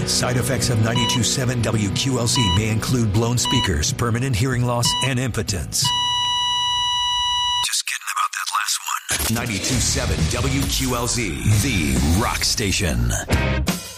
Side effects of 92.7 WQLZ may include blown speakers, permanent hearing loss, and impotence. Just kidding about that last one. 92.7 WQLZ, the rock station.